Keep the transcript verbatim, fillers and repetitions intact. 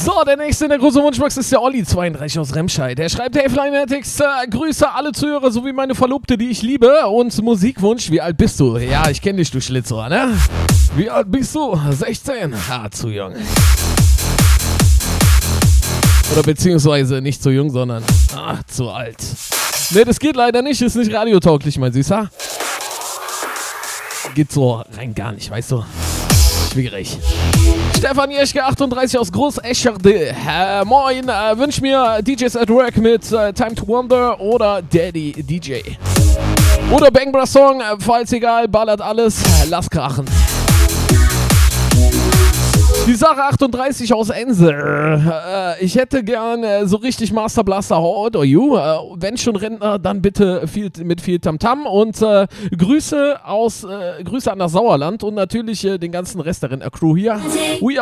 So, der nächste in der großen Wunschbox ist der Olli zweiunddreißig aus Remscheid. Der schreibt, hey Flymatics, äh, Grüße alle Zuhörer sowie meine Verlobte, die ich liebe, und Musikwunsch, wie alt bist du? Ja, ich kenne dich, du Schlitzohr, ne? Wie alt bist du? sechzehn? Ah, zu jung. Oder beziehungsweise nicht zu jung, sondern ach, zu alt. Ne, das geht leider nicht, ist nicht radiotauglich, mein Süßer. Geht so rein gar nicht, weißt du? Schwierig. Stefan Jeschke, achtunddreißig aus Großescherde. Äh, moin, äh, wünsch mir D Js at Work mit äh, Time to Wonder oder Daddy D J. Oder Bang Bra Song, äh, falls egal, ballert alles, lass krachen. Die Sache achtunddreißig aus Ense. Äh, ich hätte gern äh, so richtig Master Blaster How old are you? Äh, wenn schon Rentner, dann bitte viel, mit viel Tamtam. Und äh, Grüße aus äh, Grüße an das Sauerland und natürlich äh, den ganzen Rest der Rentner-Crew hier. We